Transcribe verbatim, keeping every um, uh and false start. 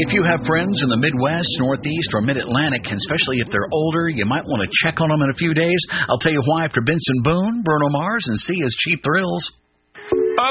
If you have friends in the Midwest, Northeast, or Mid-Atlantic, especially if they're older, you might want to check on them in a few days. I'll tell you why after Benson Boone, Bruno Mars, and Sia's Cheap Thrills.